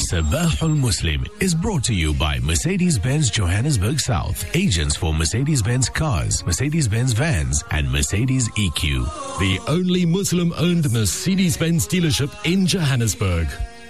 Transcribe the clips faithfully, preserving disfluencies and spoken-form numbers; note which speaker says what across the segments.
Speaker 1: Sabahul Muslim is brought to you by Mercedes-Benz Johannesburg South, agents for Mercedes-Benz cars, Mercedes-Benz vans, and Mercedes E Q.
Speaker 2: The only Muslim-owned Mercedes-Benz dealership in Johannesburg.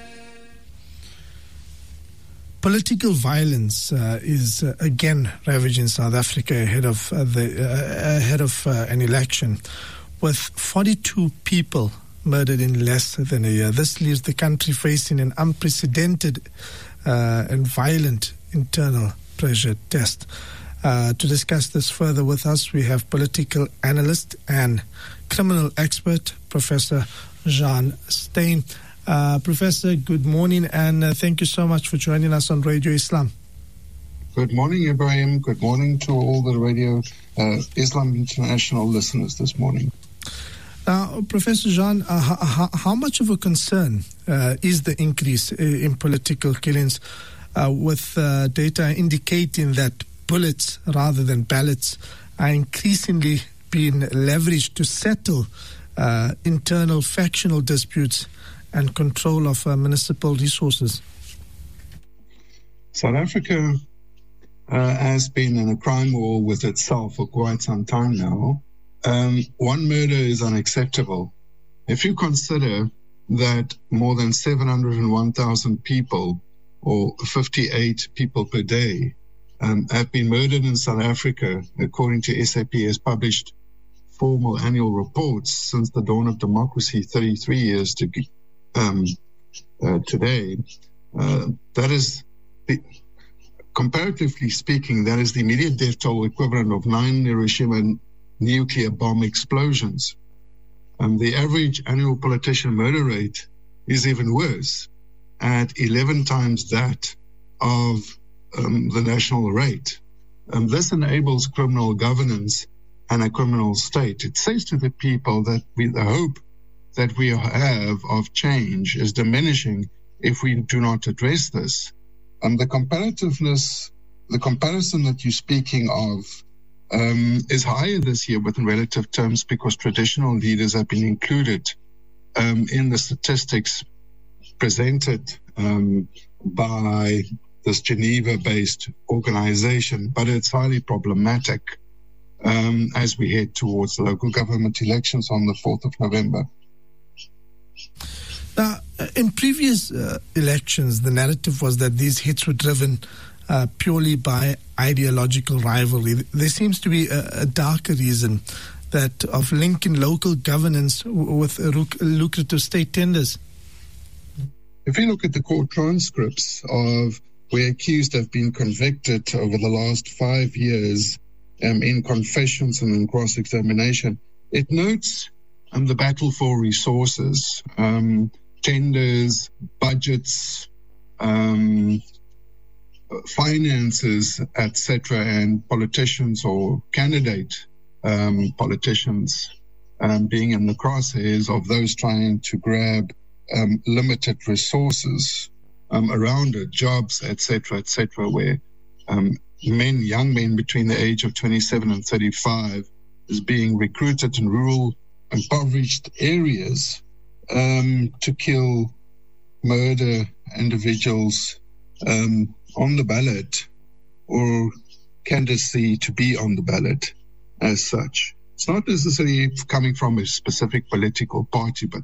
Speaker 3: Political violence uh, is uh, again ravaging South Africa ahead of uh, the uh, ahead of uh, an election, with forty-two people murdered in less than a year. This leaves the country facing an unprecedented uh, and violent internal pressure test. Uh, to discuss this further with us, we have political analyst and criminal expert, Professor Jean Steyn. Uh, Professor, good morning, and uh, thank you so much for joining us on Radio Islam.
Speaker 4: Good morning, Ibrahim. Good morning to all the Radio uh, Islam International listeners this morning.
Speaker 3: Now, Professor Jean, uh, how, how much of a concern uh, is the increase in political killings, uh, with uh, data indicating that bullets rather than ballots are increasingly being leveraged to settle uh, internal factional disputes and control of uh, municipal resources?
Speaker 4: South Africa uh, has been in a crime war with itself for quite some time now. Um, one murder is unacceptable. If you consider that more than seven hundred one thousand people, or fifty-eight people per day, um, have been murdered in South Africa, according to S A P has published formal annual reports since the dawn of democracy thirty-three years to, um, uh, today, uh, that is, the, comparatively speaking, that is the immediate death toll equivalent of nine Hiroshima nuclear bomb explosions. Um, the average annual politician murder rate is even worse, at eleven times that of um, the national rate. Um, this enables criminal governance and a criminal state. It says to the people that we, the hope that we have of change is diminishing if we do not address this. Um, the comparativeness, the comparison that you're speaking of Um, is higher this year within relative terms because traditional leaders have been included um, in the statistics presented um, by this Geneva-based organization, but it's highly problematic um, as we head towards the local government elections on the fourth of November.
Speaker 3: Now, in previous uh, elections, the narrative was that these hits were driven Uh, purely by ideological rivalry. There seems to be a, a darker reason that of linking local governance w- with uh, lucrative state tenders.
Speaker 4: If you look at the court transcripts of where accused have been convicted over the last five years um, in confessions and in cross-examination, it notes um, the battle for resources, um, tenders, budgets, um, finances, et cetera, and politicians or candidate um, politicians um, being in the crosshairs of those trying to grab um, limited resources um, around it, jobs, et cetera, et cetera, where um, men, young men between the age of twenty-seven and thirty-five is being recruited in rural, impoverished areas um, to kill, murder individuals um, on the ballot or candidacy to be on the ballot as such. It's not necessarily coming from a specific political party, but